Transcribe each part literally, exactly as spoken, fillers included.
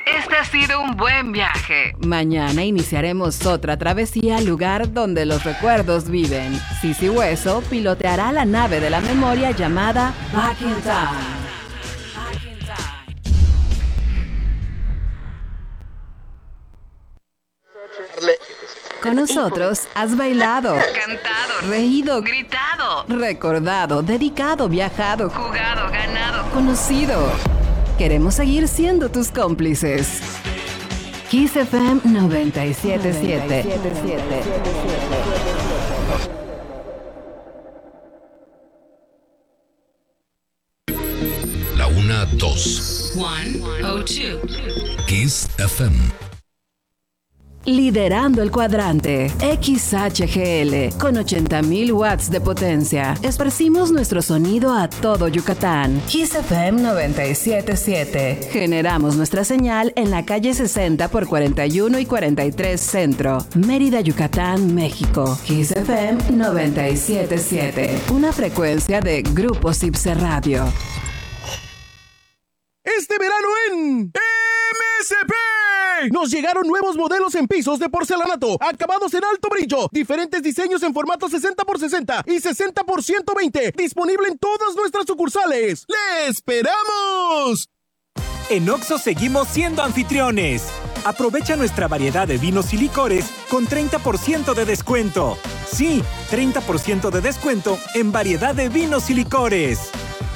Este ha sido un buen viaje. Mañana iniciaremos otra travesía al lugar donde los recuerdos viven. Sisi Hueso piloteará la nave de la memoria llamada Back in Time. Con nosotros has bailado, Cantado, reído, gritado, recordado, dedicado, viajado, jugado, ganado, conocido. Queremos seguir siendo tus cómplices. Kiss F M noventa y siete punto siete. La una, dos. one oh two. Kiss F M. Liderando el cuadrante, X H G L, con ochenta mil watts de potencia. Esparcimos nuestro sonido a todo Yucatán. Kiss F M noventa y siete punto siete. Generamos nuestra señal en la calle sesenta por cuarenta y uno y cuarenta y tres Centro, Mérida, Yucatán, México. Kiss F M noventa y siete punto siete. Una frecuencia de Grupo Cipse Radio. Este verano en M S P nos llegaron nuevos modelos en pisos de porcelanato, acabados en alto brillo, diferentes diseños en formato sesenta por sesenta y sesenta por ciento veinte, disponible en todas nuestras sucursales. ¡Le esperamos! En Oxxo seguimos siendo anfitriones. Aprovecha nuestra variedad de vinos y licores con treinta por ciento de descuento. Sí, treinta por ciento de descuento en variedad de vinos y licores.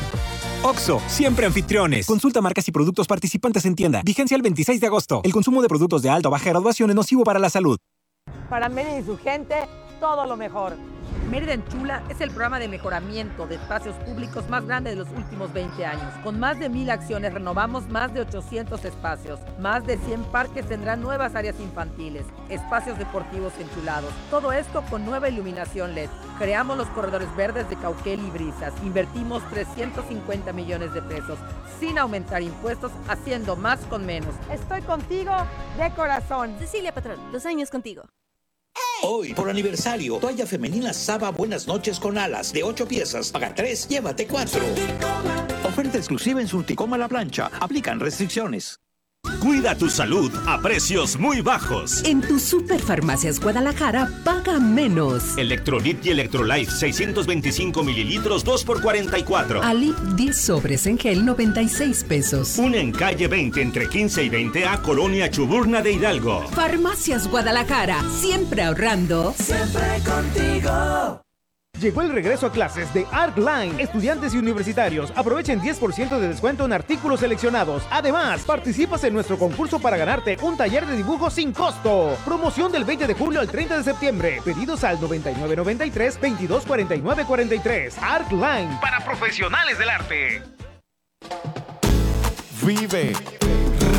Oxxo, siempre anfitriones. Consulta marcas y productos participantes en tienda. Vigencia el veintiséis de agosto. El consumo de productos de alta o baja graduación es nocivo para la salud. Para Mérida y su gente, todo lo mejor. Mérida Enchula es el programa de mejoramiento de espacios públicos más grande de los últimos veinte años. Con más de mil acciones renovamos más de ochocientos espacios. Más de cien parques tendrán nuevas áreas infantiles, espacios deportivos enchulados. Todo esto con nueva iluminación L E D. Creamos los corredores verdes de Cauquel y Brisas. Invertimos trescientos cincuenta millones de pesos sin aumentar impuestos, haciendo más con menos. Estoy contigo de corazón. Cecilia Patrón, dos años contigo. Hoy, por aniversario, toalla femenina Saba Buenas Noches con alas de ocho piezas. Paga tres, llévate cuatro. Oferta exclusiva en Surticoma La Plancha. Aplican restricciones. Cuida tu salud a precios muy bajos. En tu Superfarmacias Guadalajara, paga menos. Electrolit y Electrolife, seiscientos veinticinco mililitros, dos por cuarenta y cuatro. Ali, diez sobres en gel, noventa y seis pesos. Una en calle veinte, entre quince y veinte A, Colonia Chuburna de Hidalgo. Farmacias Guadalajara, siempre ahorrando. Siempre contigo. Llegó el regreso a clases de Artline. Estudiantes y universitarios aprovechen diez por ciento de descuento en artículos seleccionados. Además, participas en nuestro concurso para ganarte un taller de dibujo sin costo. Promoción del veinte de julio al treinta de septiembre. Pedidos al noventa y nueve noventa y tres, veintidós cuarenta y nueve cuarenta y tres. Artline, para profesionales del arte. Vive